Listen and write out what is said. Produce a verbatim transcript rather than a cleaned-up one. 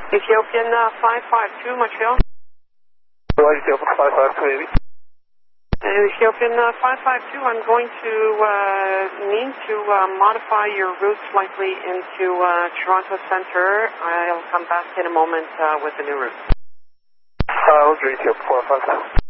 Ethiopian uh, five five two, Montreal. Ethiopian five five two, maybe. Ethiopian uh, five five two, I'm going to uh, need to uh, modify your route slightly into uh, Toronto Centre. I'll come back in a moment uh, with the new route. Uh, Roger, Ethiopian four five two.